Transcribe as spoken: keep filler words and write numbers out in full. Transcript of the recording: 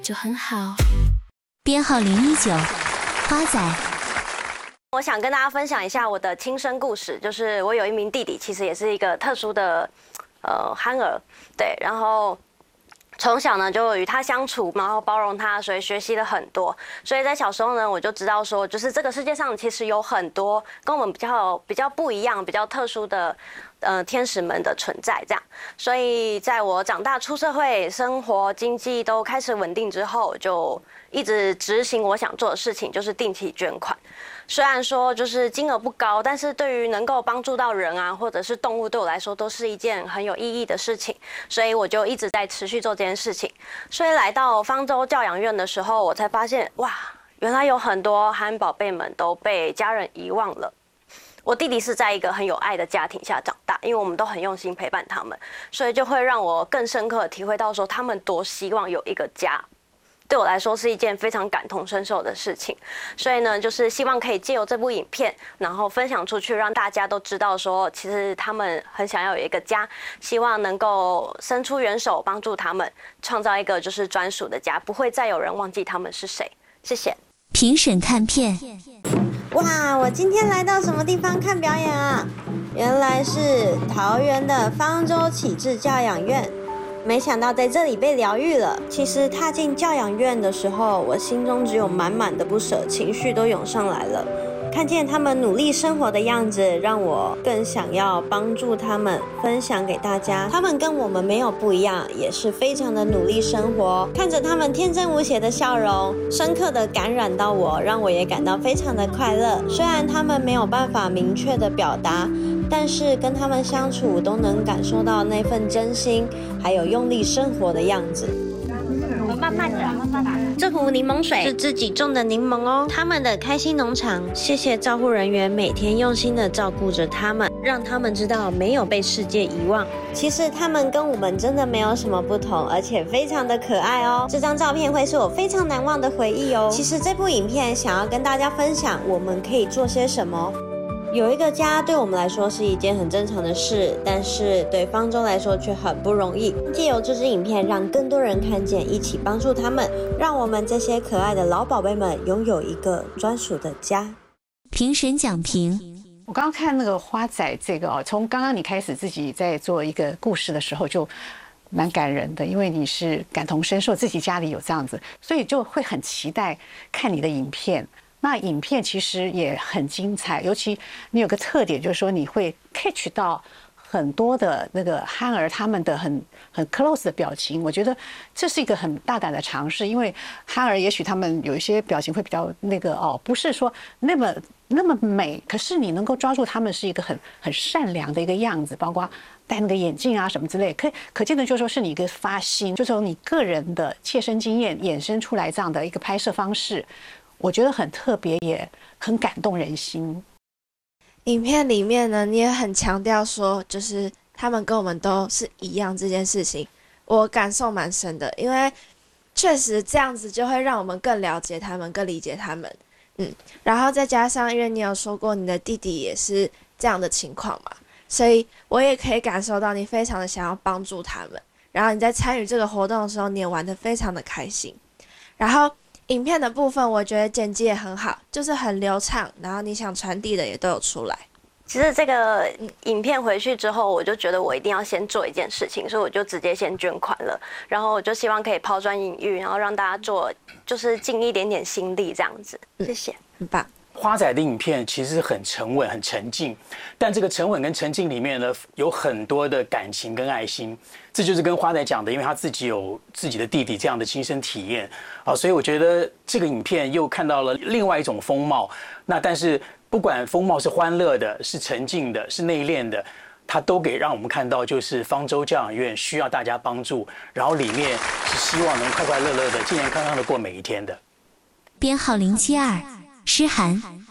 就很好。 编号零一九，花仔。 我想跟大家分享一下我的亲身故事，就是我有一名弟弟，其实也是一个特殊的呃憨儿，对，然后。从小呢就与他相处，然后包容他，所以学习了很多。所以在小时候呢，我就知道说，就是这个世界上其实有很多跟我们比较比较不一样、比较特殊的呃天使们的存在。这样，所以在我长大出社会、生活经济都开始稳定之后，就一直执行我想做的事情，就是定期捐款。虽然说就是金额不高，但是对于能够帮助到人啊，或者是动物，对我来说都是一件很有意义的事情，所以我就一直在持续做这件事情。所以来到方舟教养院的时候，我才发现，哇，原来有很多憨宝贝们都被家人遗忘了。我弟弟是在一个很有爱的家庭下长大，因为我们都很用心陪伴他们，所以就会让我更深刻的体会到说，他们多希望有一个家。对我来说是一件非常感同身受的事情，所以呢，就是希望可以借由这部影片，然后分享出去，让大家都知道说，其实他们很想要有一个家，希望能够伸出援手帮助他们，创造一个就是专属的家，不会再有人忘记他们是谁。谢谢。 评审看片。 哇，我今天来到什么地方看表演啊？原来是桃园的方舟启智教养院。没想到在这里被疗愈了。其实踏进教养院的时候，我心中只有满满的不舍，情绪都涌上来了。看见他们努力生活的样子，让我更想要帮助他们，分享给大家。他们跟我们没有不一样，也是非常的努力生活。看着他们天真无邪的笑容，深刻的感染到我，让我也感到非常的快乐。虽然他们没有办法明确的表达，但是跟他们相处都能感受到那份真心，还有用力生活的样子。 慢慢的，慢慢的。 这壶柠檬水是自己种的柠檬哦。他们的开心农场，谢谢照护人员每天用心的照顾着他们，让他们知道没有被世界遗忘。其实他们跟我们真的没有什么不同，而且非常的可爱哦。这张照片会是我非常难忘的回忆哦。其实这部影片想要跟大家分享，我们可以做些什么。有一个家对我们来说是一件很正常的事，但是对方舟来说却很不容易。借由这支影片，让更多人看见，一起帮助他们，让我们这些可爱的老宝贝们拥有一个专属的家。 评审讲评。 我刚刚看那个花仔这个哦，从刚刚你开始自己在做一个故事的时候就蛮感人的，因为你是感同身受，自己家里有这样子，所以就会很期待看你的影片。那影片其实也很精彩，尤其你有个特点，就是说你会 catch 到很多的那个憨儿他们的很很 close 的表情。我觉得这是一个很大胆的尝试，因为憨儿也许他们有一些表情会比较那个哦，不是说那么那么美，可是你能够抓住他们是一个很很善良的一个样子，包括戴那个眼镜啊什么之类，可可见的就是说是你一个发心，就是从你个人的切身经验衍生出来这样的一个拍摄方式。我觉得很特别，也很感动人心。 影片里面呢，你也很强调说，就是他们跟我们都是一样这件事情，我感受蛮深的，因为确实这样子就会让我们更了解他们，更理解他们。嗯，然后再加上，因为你有说过你的弟弟也是这样的情况嘛，所以我也可以感受到你非常的想要帮助他们。然后你在参与这个活动的时候，你也玩得非常的开心。然后影片的部分，我觉得剪辑也很好，就是很流畅，然后你想传递的也都有出来。 其实这个影片回去之后，我就觉得我一定要先做一件事情，所以我就直接先捐款了。然后我就希望可以抛砖引玉，然后让大家做，就是尽一点点心力这样子。谢谢， 很棒。 花仔的影片其实很沉稳、很沉静，但这个沉稳跟沉静里面呢，有很多的感情跟爱心。这就是跟花仔讲的，因为他自己有自己的弟弟这样的亲身体验啊，所以我觉得这个影片又看到了另外一种风貌。那但是不管风貌是欢乐的、是沉静的、是内敛的，它都给让我们看到，就是方舟教养院需要大家帮助，然后里面是希望能快快乐乐的、健健康康的过每一天的。 编号零七二，诗涵。